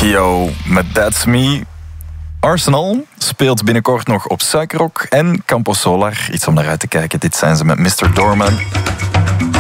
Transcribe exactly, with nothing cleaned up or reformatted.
Kyo met That's Me. Arsenal speelt binnenkort nog op Suikerrok en Campo Solar. Iets om naar uit te kijken. Dit zijn ze met mister Dorman.